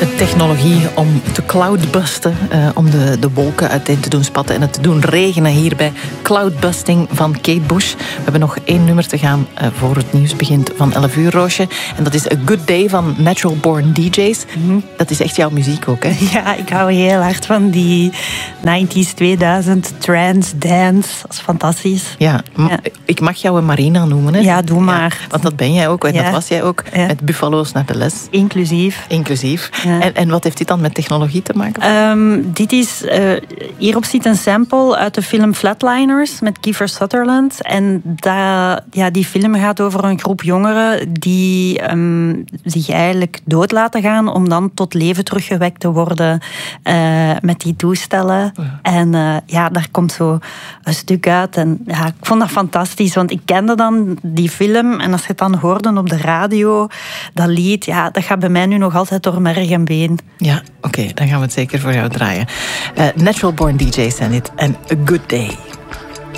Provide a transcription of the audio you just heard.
technologie om te cloudbusten, om de wolken uiteen te doen spatten en het te doen regenen hier bij Cloudbusting van Kate Bush. We hebben nog 1 nummer te gaan voor het nieuws begint van 11 uur, Roosje. En dat is A Good Day van Natural Born DJ's. Dat is echt jouw muziek ook, hè? Ja, ik hou heel hard van die 90s, 2000 trance, dance. Dat is fantastisch. Ja, ik mag jou een Marina noemen, hè? Ja, doe maar. Ja, want dat ben jij ook, dat was jij ook. Ja. Met Buffalo's naar de les. Inclusief. Ja. En wat heeft dit dan met technologie te maken? Dit is... hierop zit een sample uit de film Flatliners met Kiefer Sutherland. En die film gaat over een groep jongeren die zich eigenlijk dood laten gaan om dan tot leven teruggewekt te worden met die toestellen. Ja. En daar komt zo een stuk uit. En ja, ik vond dat fantastisch, want ik kende dan die film en als je het dan hoorde op de radio, dat lied, ja, dat gaat bij mij nu nog altijd door merg en been. Ja, oké, dan gaan we het zeker voor jou draaien. Natural Born DJ's zijn dit en A Good Day.